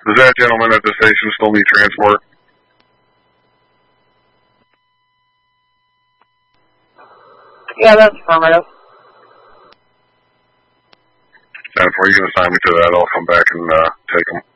Does that gentleman at the station still need transport? Yeah, that's affirmative. And if you're going to assign me to that, I'll come back and take him.